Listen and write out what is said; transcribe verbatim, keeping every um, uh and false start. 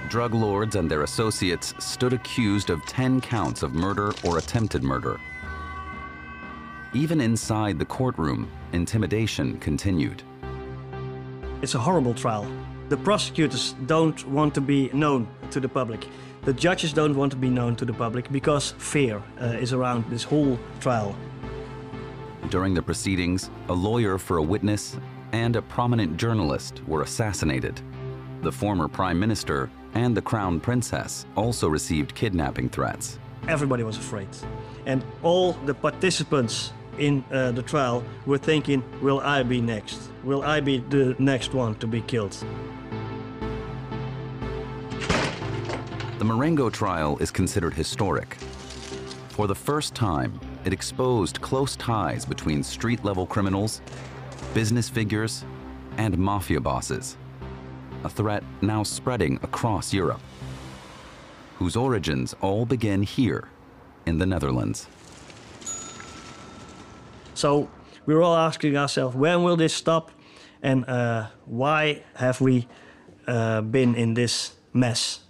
drug lords and their associates stood accused of ten counts of murder or attempted murder. Even inside the courtroom, intimidation continued. It's a horrible trial. The prosecutors don't want to be known to the public. The judges don't want to be known to the public because fear uh, is around this whole trial. During the proceedings, a lawyer for a witness and a prominent journalist were assassinated. The former prime minister and the crown princess also received kidnapping threats. Everybody was afraid. And all the participants in uh, the trial were thinking, will I be next? Will I be the next one to be killed? The Marengo trial is considered historic. For the first time, it exposed close ties between street-level criminals, business figures, and mafia bosses, a threat now spreading across Europe, whose origins all begin here in the Netherlands. So we're all asking ourselves, when will this stop? And uh, why have we uh, been in this mess?